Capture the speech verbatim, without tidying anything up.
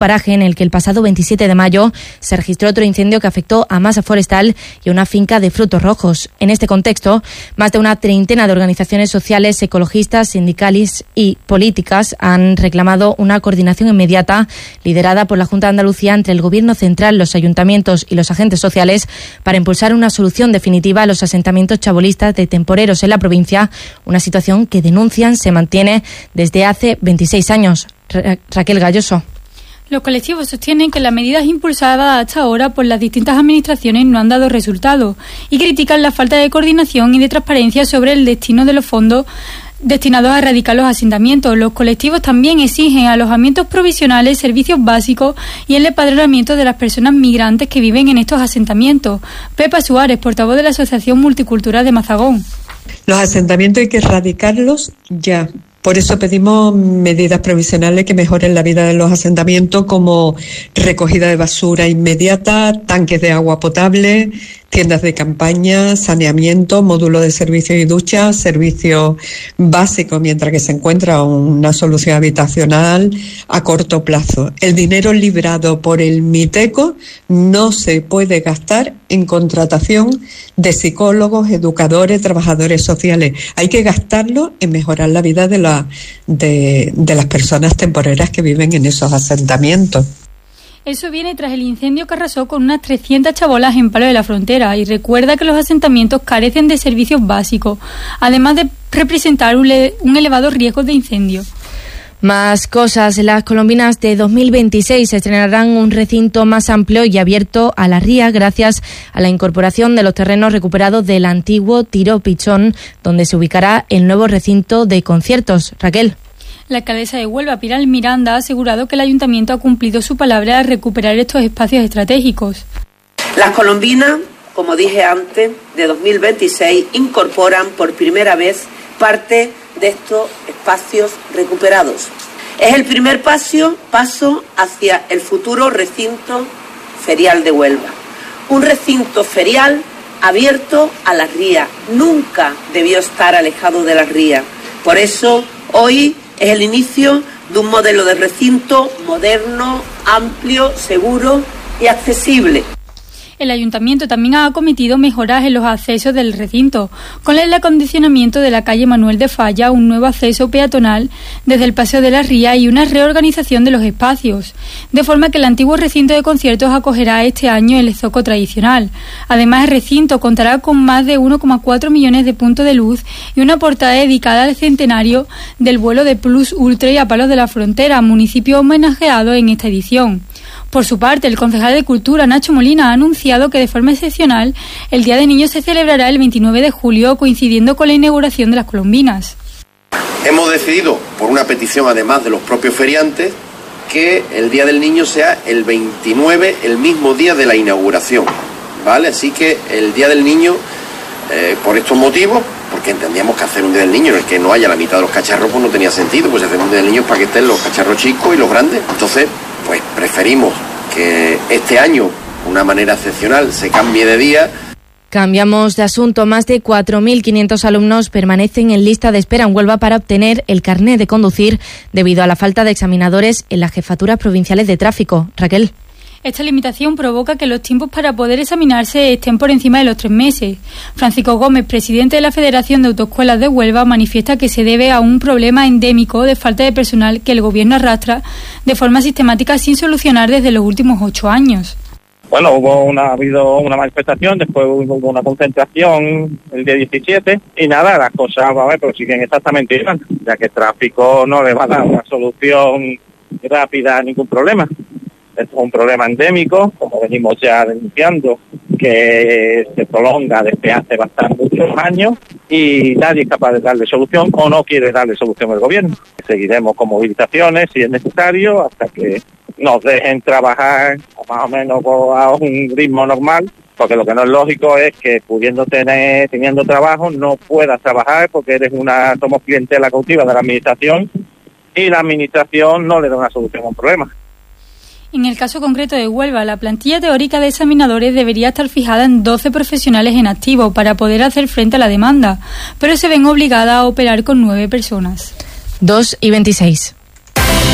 paraje en el que el pasado veintisiete de mayo se registró otro incendio que afectó a masa forestal y a una finca de frutos rojos. En este contexto, más de una treintena de organizaciones sociales, ecologistas, sindicales y políticas han reclamado una coordinación inmediata liderada por la Junta de Andalucía entre el Gobierno central, los ayuntamientos y los agentes sociales para impulsar una solución definitiva a los asentamientos chabolistas de temporeros en la provincia, una situación que denuncian se mantiene desde hace veintiséis años. Ra- Raquel Galloso. Los colectivos sostienen que las medidas impulsadas hasta ahora por las distintas administraciones no han dado resultado y critican la falta de coordinación y de transparencia sobre el destino de los fondos destinados a erradicar los asentamientos. Los colectivos también exigen alojamientos provisionales, servicios básicos y el empadronamiento de las personas migrantes que viven en estos asentamientos. Pepa Suárez, portavoz de la Asociación Multicultural de Mazagón. Los asentamientos hay que erradicarlos ya. Por eso pedimos medidas provisionales que mejoren la vida de los asentamientos, como recogida de basura inmediata, tanques de agua potable, tiendas de campaña, saneamiento, módulo de servicios y duchas, servicios básicos, mientras que se encuentra una solución habitacional a corto plazo. El dinero librado por el MITECO no se puede gastar en contratación de psicólogos, educadores, trabajadores sociales. Hay que gastarlo en mejorar la vida de, la, de, de las personas temporeras que viven en esos asentamientos. Eso viene tras el incendio que arrasó con unas trescientas chabolas en Palos de la Frontera y recuerda que los asentamientos carecen de servicios básicos, además de representar un, le- un elevado riesgo de incendio. Más cosas. Las colombinas de dos mil veintiséis estrenarán un recinto más amplio y abierto a la ría gracias a la incorporación de los terrenos recuperados del antiguo Tiro Pichón, donde se ubicará el nuevo recinto de conciertos. Raquel. La alcaldesa de Huelva, Pilar Miranda, ha asegurado que el ayuntamiento ha cumplido su palabra al recuperar estos espacios estratégicos. Las colombinas, como dije antes, de dos mil veintiséis incorporan por primera vez parte de estos espacios recuperados. Es el primer paso, paso hacia el futuro recinto ferial de Huelva. Un recinto ferial abierto a las rías. Nunca debió estar alejado de las rías. Por eso, hoy es el inicio de un modelo de recinto moderno, amplio, seguro y accesible. El ayuntamiento también ha acometido mejoras en los accesos del recinto, con el acondicionamiento de la calle Manuel de Falla, un nuevo acceso peatonal desde el Paseo de la Ría y una reorganización de los espacios, de forma que el antiguo recinto de conciertos acogerá este año el zoco tradicional. Además, el recinto contará con más de uno coma cuatro millones de puntos de luz y una portada dedicada al centenario del vuelo de Plus Ultra y a Palos de la Frontera, municipio homenajeado en esta edición. Por su parte, el concejal de Cultura, Nacho Molina, ha anunciado que de forma excepcional el Día del Niño se celebrará el veintinueve de julio, coincidiendo con la inauguración de las colombinas. Hemos decidido, por una petición además de los propios feriantes, que el Día del Niño sea el veintinueve, el mismo día de la inauguración, ¿vale? Así que el Día del Niño, eh, por estos motivos, porque entendíamos que hacer un Día del Niño en el que no haya la mitad de los cacharros, pues no tenía sentido, pues hacer un Día del Niño para que estén los cacharros chicos y los grandes. Entonces, pues preferimos que este año, de una manera excepcional, se cambie de día. Cambiamos de asunto. Más de cuatro mil quinientos alumnos permanecen en lista de espera en Huelva para obtener el carné de conducir debido a la falta de examinadores en las jefaturas provinciales de tráfico. Raquel. Esta limitación provoca que los tiempos para poder examinarse estén por encima de los tres meses. Francisco Gómez, presidente de la Federación de Autoescuelas de Huelva, manifiesta que se debe a un problema endémico de falta de personal que el Gobierno arrastra de forma sistemática sin solucionar desde los últimos ocho años. Bueno, hubo una, ha habido una manifestación, después hubo una concentración el día diecisiete y nada, las cosas, a ver, pero siguen exactamente igual, ya que el tráfico no le va a dar una solución rápida a ningún problema. Es un problema endémico, como venimos ya denunciando, que se prolonga desde hace bastante muchos años y nadie es capaz de darle solución o no quiere darle solución al gobierno. Seguiremos con movilizaciones si es necesario hasta que nos dejen trabajar más o menos a un ritmo normal, porque lo que no es lógico es que pudiendo tener, teniendo trabajo no puedas trabajar porque eres una, somos clientela cautiva de la administración y la administración no le da una solución a un problema. En el caso concreto de Huelva, la plantilla teórica de examinadores debería estar fijada en doce profesionales en activo para poder hacer frente a la demanda, pero se ven obligadas a operar con nueve personas. dos y veintiséis.